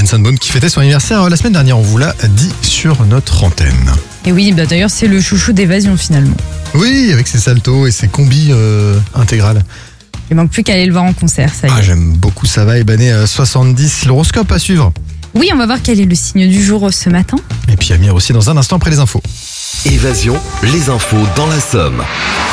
Benson Boone qui fêtait son anniversaire la semaine dernière, on vous l'a dit sur notre antenne. Et oui, d'ailleurs c'est le chouchou d'Évasion finalement. Oui, avec ses saltos et ses combis intégrales. Il manque plus qu'à aller le voir en concert, ça y est. J'aime beaucoup ça va, Ibané 70, l'horoscope à suivre. Oui, on va voir quel est le signe du jour ce matin. Et puis Amir aussi dans un instant après les infos. Évasion, les infos dans la Somme.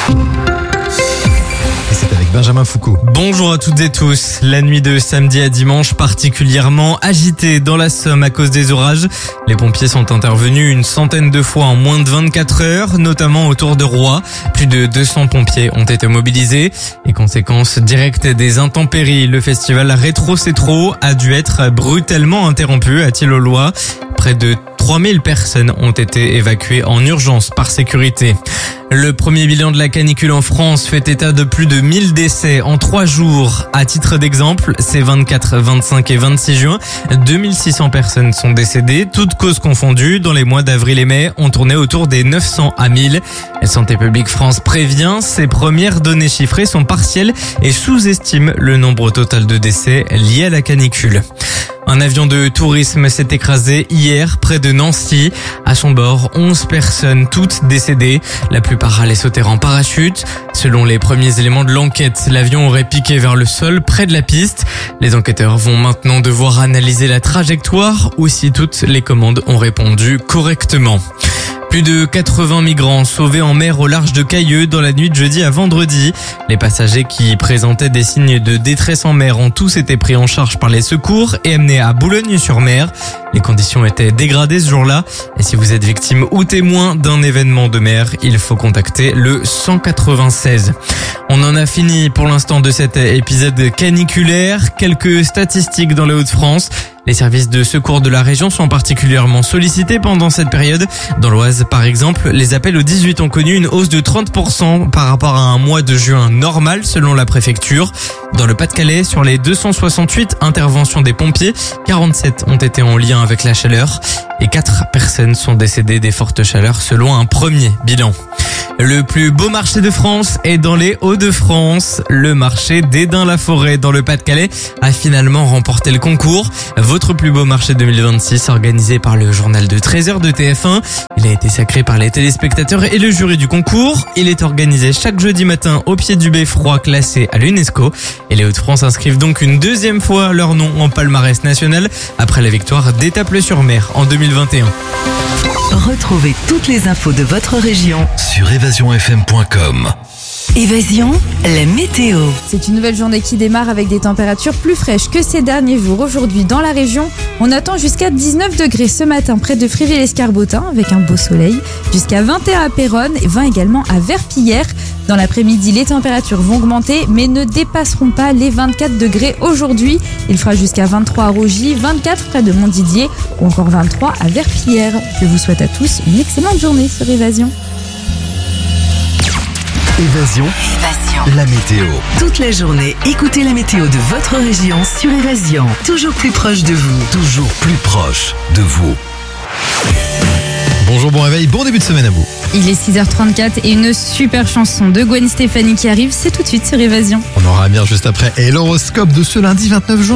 Et c'est avec Benjamin Foucault. Bonjour à toutes et tous. La nuit de samedi à dimanche particulièrement agitée dans la Somme à cause des orages. Les pompiers sont intervenus une centaine de fois en moins de 24 heures, notamment autour de Roye. Plus de 200 pompiers ont été mobilisés. Et conséquence directe des intempéries, le festival Rétro C'est Trop a dû être brutalement interrompu à Thil-aux-Lois. Près de 3000 personnes ont été évacuées en urgence par sécurité. Le premier bilan de la canicule en France fait état de plus de 1000 décès en 3 jours. À titre d'exemple, ces 24, 25 et 26 juin, 2600 personnes sont décédées, toutes causes confondues. Dans les mois d'avril et mai, on tournait autour des 900 à 1000. Santé publique France prévient, ces premières données chiffrées sont partielles et sous-estiment le nombre total de décès liés à la canicule. Un avion de tourisme s'est écrasé hier près de Nancy. À son bord, 11 personnes, toutes décédées. La plupart allaient sauter en parachute. Selon les premiers éléments de l'enquête, l'avion aurait piqué vers le sol près de la piste. Les enquêteurs vont maintenant devoir analyser la trajectoire ou si toutes les commandes ont répondu correctement. Plus de 80 migrants sauvés en mer au large de Cayeux dans la nuit de jeudi à vendredi. Les passagers qui présentaient des signes de détresse en mer ont tous été pris en charge par les secours et amenés à Boulogne-sur-Mer. Les conditions étaient dégradées ce jour-là. Et si vous êtes victime ou témoin d'un événement de mer, il faut contacter le 196. On en a fini pour l'instant de cet épisode caniculaire. Quelques statistiques dans les Hauts-de-France. Les services de secours de la région sont particulièrement sollicités pendant cette période. Dans l'Oise, par exemple, les appels au 18 ont connu une hausse de 30% par rapport à un mois de juin normal selon la préfecture. Dans le Pas-de-Calais, sur les 268 interventions des pompiers, 47 ont été en lien avec la chaleur et 4 personnes sont décédées des fortes chaleurs selon un premier bilan. Le plus beau marché de France est dans les Hauts-de-France. Le marché d'Esdin-la-Forêt dans le Pas-de-Calais a finalement remporté le concours. Votre plus beau marché 2026 organisé par le journal de 13h de TF1. Il a été sacré par les téléspectateurs et le jury du concours. Il est organisé chaque jeudi matin au pied du Beffroi classé à l'UNESCO. Et les Hauts-de-France inscrivent donc une deuxième fois leur nom en palmarès national après la victoire d'Étaples-sur-Mer en 2021. Retrouvez toutes les infos de votre région Sur évasionfm.com. Évasion, la météo. C'est une nouvelle journée qui démarre avec des températures plus fraîches que ces derniers jours. Aujourd'hui, dans la région, on attend jusqu'à 19 degrés ce matin près de Fréville-Escarbotin avec un beau soleil. Jusqu'à 21 à Péronne et 20 également à Verpillière. Dans l'après-midi, les températures vont augmenter mais ne dépasseront pas les 24 degrés aujourd'hui. Il fera jusqu'à 23 à Rogy, 24 près de Montdidier ou encore 23 à Verpillière. Je vous souhaite à tous une excellente journée sur Évasion. Évasion, la météo. Toute la journée, écoutez la météo de votre région sur Évasion. Toujours plus proche de vous. Toujours plus proche de vous. Bonjour, bon réveil, bon début de semaine à vous. Il est 6h34 et une super chanson de Gwen Stefani qui arrive, c'est tout de suite sur Évasion. On aura Amir juste après et l'horoscope de ce lundi 29 juin.